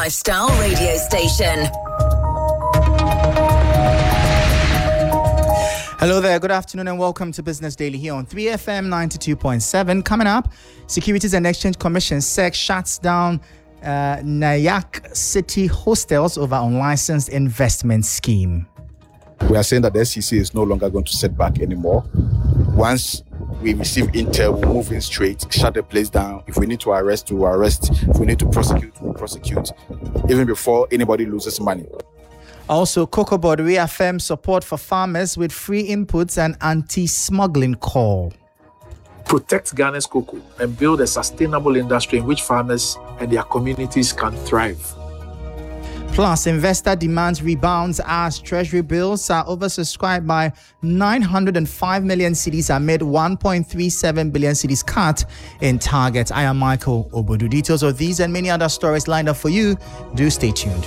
lifestyle radio station. Hello there, good afternoon and welcome to Business Daily here on 3FM 92.7. Coming up, Securities and Exchange Commission SEC shuts down Nayak City hostels over unlicensed investment scheme. We are saying that the SEC is no longer going to sit back anymore. Once we receive intel, we'll move in straight, shut the place down. If we need to arrest, we'll arrest. If we need to prosecute, we'll prosecute, even before anybody loses money. Also, Cocoa Board reaffirms support for farmers with free inputs and anti-smuggling call. Protect Ghana's cocoa and build a sustainable industry in which farmers and their communities can thrive. Plus, investor demand rebounds as treasury bills are oversubscribed by 905 million cedis amid 1.37 billion cedis cut in target. I am Michael Obodu. Details of these and many other stories lined up for you. Do stay tuned.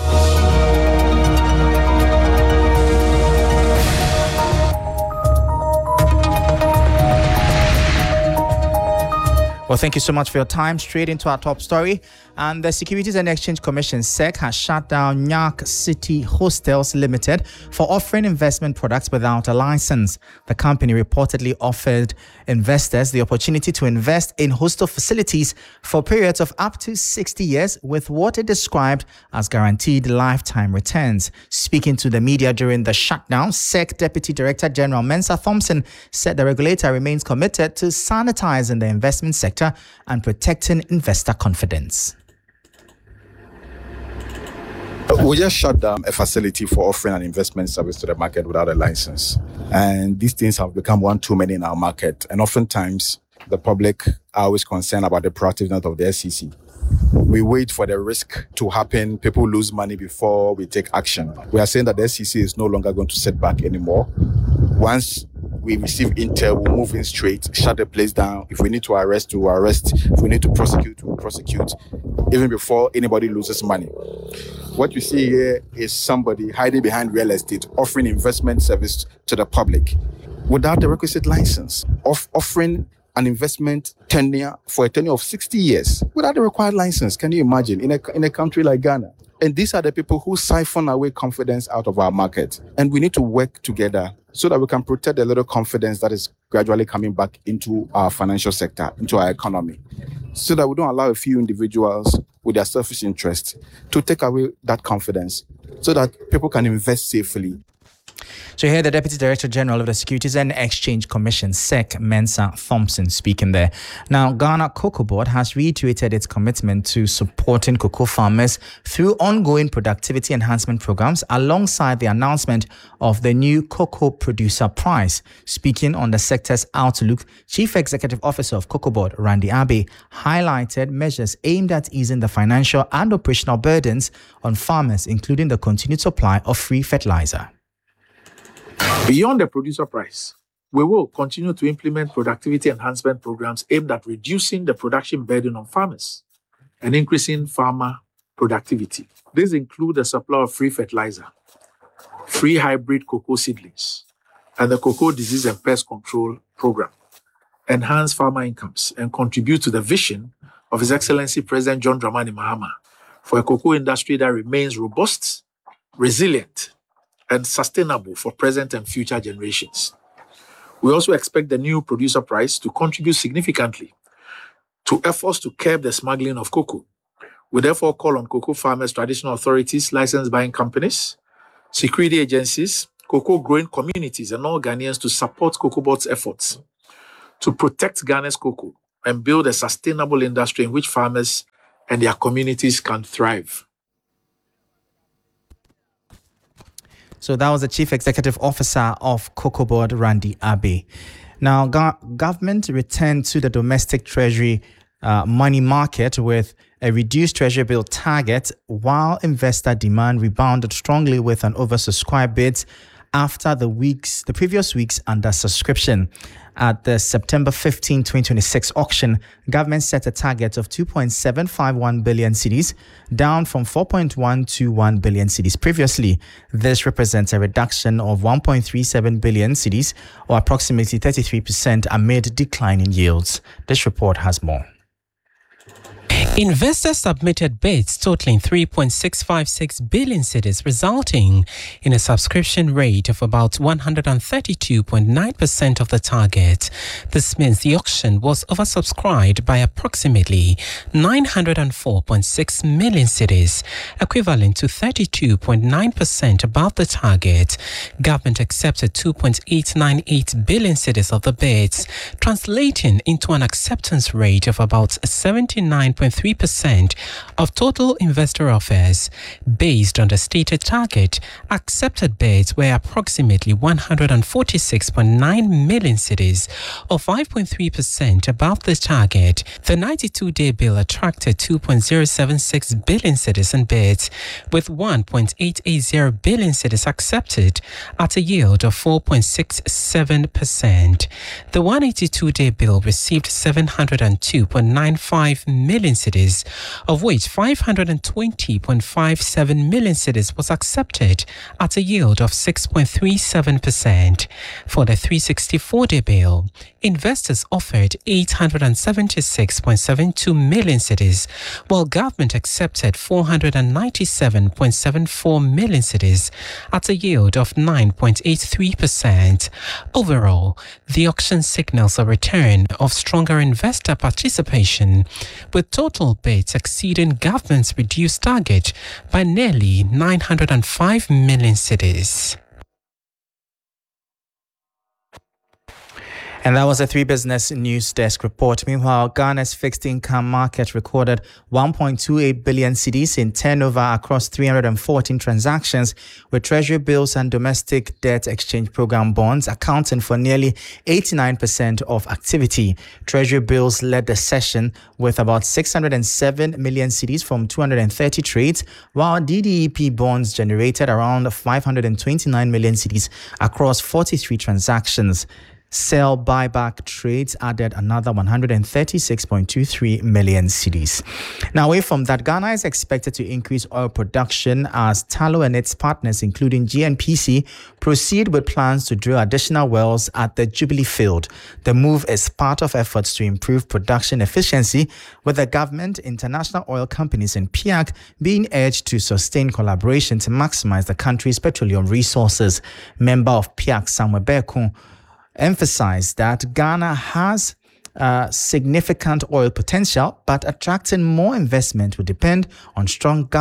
Well, thank you so much for your time. Straight into our top story. And the Securities and Exchange Commission SEC has shut down Nayak City Hostels Limited for offering investment products without a license. The company reportedly offered investors the opportunity to invest in hostel facilities for periods of up to 60 years with what it described as guaranteed lifetime returns. Speaking to the media during the shutdown, SEC Deputy Director General Mensa Thompson said the regulator remains committed to sanitizing the investment sector and protecting investor confidence. We just shut down a facility for offering an investment service to the market without a license. And these things have become one too many in our market. And oftentimes, the public are always concerned about the proactiveness of the SEC. We wait for the risk to happen. People lose money before we take action. We are saying that the SEC is no longer going to sit back anymore. Once we receive intel, we'll move in straight, shut the place down. If we need to arrest, we'll arrest. If we need to prosecute, we'll prosecute, even before anybody loses money. What you see here is somebody hiding behind real estate, offering investment service to the public without the requisite license, offering an investment tenure for a tenure of 60 years without the required license. Can you imagine in a country like Ghana? And these are the people who siphon away confidence out of our market. And we need to work together so that we can protect the little confidence that is gradually coming back into our financial sector, into our economy, so that we don't allow a few individuals with their selfish interests to take away that confidence so that people can invest safely. So here the Deputy Director General of the Securities and Exchange Commission, SEC, Mensa Thompson, speaking there. Now, Ghana Cocoa Board has reiterated its commitment to supporting cocoa farmers through ongoing productivity enhancement programs alongside the announcement of the new Cocoa Producer Prize. Speaking on the sector's outlook, Chief Executive Officer of Cocoa Board, Randy Abbey, highlighted measures aimed at easing the financial and operational burdens on farmers, including the continued supply of free fertilizer. Beyond the producer price, we will continue to implement productivity enhancement programs aimed at reducing the production burden on farmers and increasing farmer productivity. These include the supply of free fertilizer, free hybrid cocoa seedlings, and the Cocoa Disease and Pest Control Program, enhance farmer incomes, and contribute to the vision of His Excellency President John Dramani Mahama for a cocoa industry that remains robust, resilient, and sustainable for present and future generations. We also expect the new producer price to contribute significantly to efforts to curb the smuggling of cocoa. We therefore call on cocoa farmers, traditional authorities, licensed buying companies, security agencies, cocoa growing communities, and all Ghanaians to support Cocoa Board's efforts to protect Ghana's cocoa and build a sustainable industry in which farmers and their communities can thrive. So that was the Chief Executive Officer of Cocoa Board, Randy Abbey. Now, government returned to the domestic treasury money market with a reduced treasury bill target, while investor demand rebounded strongly with an oversubscribed bid after the previous week's undersubscription. At the September 15, 2026 auction, government set a target of 2.751 billion cedis, down from 4.121 billion cedis previously. This represents a reduction of 1.37 billion cedis, or approximately 33%, amid declining yields. This report has more. Investors submitted bids totaling 3.656 billion cedis, resulting in a subscription rate of about 132.9% of the target. This means the auction was oversubscribed by approximately 904.6 million cedis, equivalent to 32.9% above the target. Government accepted 2.898 billion cedis of the bids, translating into an acceptance rate of about 79.3% of total investor offers. Based on the stated target, accepted bids were approximately 146.9 million cedis, or 5.3% above the target. The 92-day bill attracted 2.076 billion cedis in bids, with 1.880 billion cedis accepted at a yield of 4.67%. The 182-day bill received 702.95 million cedis, of which 520.57 million cedis was accepted at a yield of 6.37%. For the 364-day bill, investors offered 876.72 million cedis, while government accepted 497.74 million cedis at a yield of 9.83%. Overall, the auction signals a return of stronger investor participation, with total bids exceeding government's reduced target by nearly 905 million cedis. And that was a 3 Business News Desk report. Meanwhile, Ghana's fixed income market recorded 1.28 billion cedis in turnover across 314 transactions, with treasury bills and domestic debt exchange program bonds accounting for nearly 89% of activity. Treasury bills led the session with about 607 million cedis from 230 trades, while DDEP bonds generated around 529 million cedis across 43 transactions. Sell buyback trades added another 136.23 million cedis. Now, away from that, Ghana is expected to increase oil production as Tullow and its partners, including GNPC, proceed with plans to drill additional wells at the Jubilee field. The move is part of efforts to improve production efficiency, with the government, international oil companies, and PIAC being urged to sustain collaboration to maximize the country's petroleum resources. Member of PIAC, Samuel Berkun, emphasized that Ghana has significant oil potential, but attracting more investment will depend on strong government